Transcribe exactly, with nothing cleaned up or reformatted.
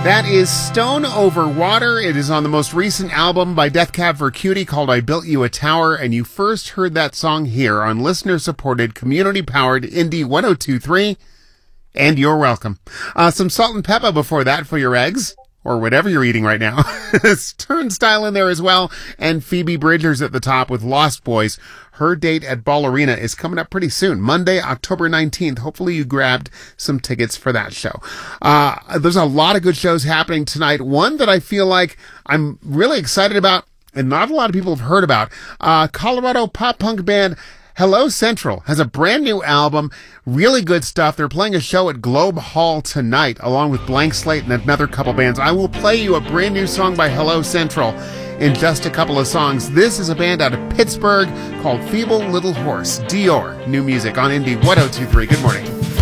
That is Stone Over Water. It is on the most recent album by Death Cab for Cutie called I Built You a Tower, and you first heard that song here on listener-supported, community-powered Indie one oh two point three, and you're welcome. Uh, some salt and pepper before that for your eggs, or whatever you're eating right now. Turnstile in there as well, and Phoebe Bridgers at the top with Lost Boys. Her date at Ball Arena is coming up pretty soon, Monday, October nineteenth. Hopefully you grabbed some tickets for that show. Uh, there's a lot of good shows happening tonight. One that I feel like I'm really excited about, and not a lot of people have heard about. Uh, Colorado pop punk band Hello Central has a brand new album, really good stuff. They're playing a show at Globe Hall tonight, along with Blank Slate and another couple bands. I will play you a brand new song by Hello Central in just a couple of songs. This is a band out of Pittsburgh called Feeble Little Horse. Dior, new music on Indie one oh two point three. Good morning.